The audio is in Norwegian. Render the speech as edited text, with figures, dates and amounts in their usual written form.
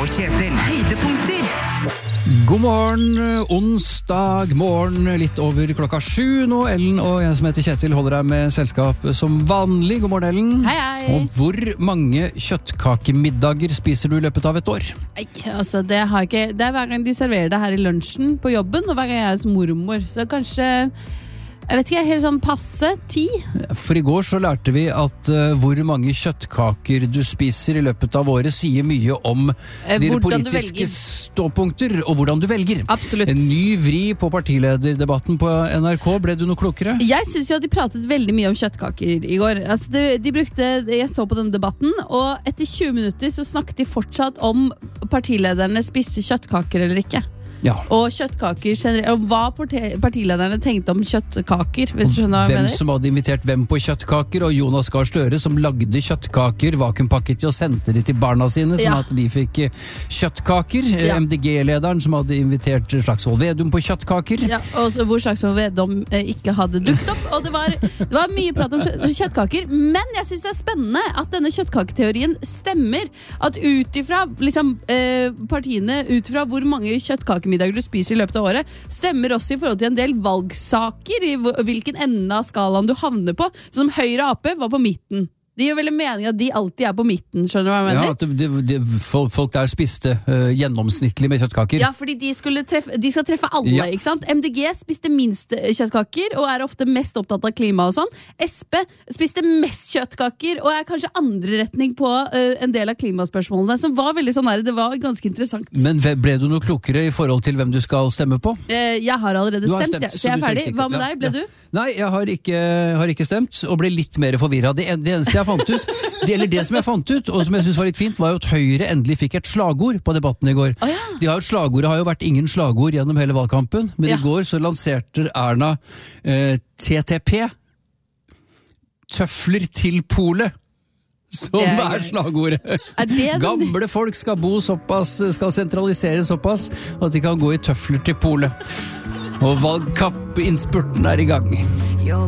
og Kjetil. Høydepunkter. God morgen, onsdag morgen, litt over 7 nå. Ellen og jeg som heter Kjetil holder deg med selskap som vanlig. God morgen, Ellen. Hei, hei. Og hvor mange kjøttkakemiddager spiser du i løpet av et år? Altså, det er hver gang de serverer det her i lunsjen på jobben, og hver gang jeg er hos mormor. Så kanskje, jeg vet ikke, helt sånn passe 10. For i går så lærte vi at hvor mange kjøttkaker du spiser i løpet av året sier mye om dine politiske ståpunkter og hvordan du velger. Absolutt. En ny vri på partilederdebatten på NRK. Ble du noe klokere? Jeg synes jo at de pratet veldig mye om kjøttkaker i går. Altså, jeg så på denne debatten, og etter 20 minutter så snakket de fortsatt om partilederne spiste kjøttkaker eller ikke. Ja. Og kjøttkaker generelt, og hva partilederne tenkte om kjøttkaker, hvis du skjønner hva jeg mener. Hvem som hadde invitert hvem på kjøttkaker, og Jonas Gahr Støre som lagde kjøttkaker, vakuumpakket de og sendte de til barna sine, sånn at de fikk kjøttkaker. Ja. MDG-lederen som hadde invitert Slagsvold Vedum på kjøttkaker. Ja, og hvor Slagsvold Vedum ikke hadde dukket opp, og det var mye prat om kjøttkaker, men jeg synes det er spennende at denne kjøttkaketeorien stemmer, at utifra liksom, partiene, utifra hvor mange kjøttkaker du spiser i løpet av året, stemmer også i forhold til en del valgsaker i hvilken ende av skalaen du havner på, som Høyre og AP var på midten. De gjør veldig mening at de alltid er på midten, skjønner du hva jeg mener? Ja, at folk der spiste gjennomsnittlig med kjøttkaker. Ja, fordi de skal treffe alle, ikke sant? MDG spiste minst kjøttkaker, og er ofte mest opptatt av klima og sånn. SP spiste mest kjøttkaker, og er kanskje andre retning på en del av klimaspørsmålene, som var veldig sånn her, det var ganske interessant. Men ble du noe klokere i forhold til hvem du skal stemme på? Jeg har allerede stemt, så jeg er ferdig. Hva med deg? Ble du? Nei, jeg har ikke stemt, og ble litt mer forvirret. Det eneste jeg fant ut, det som jeg fant ut, og som jeg synes var litt fint, var jo at Høyre endelig fikk et slagord på debatten i går. Slagordet har jo vært ingen slagord gjennom hele valgkampen, men i går så lanserte Erna TTP, tøfler til polet, som er slagordet. Gamle folk skal bo såpass, skal sentralisere såpass, at de kan gå i tøfler til polet. Og valgkampinnspurten er i gang.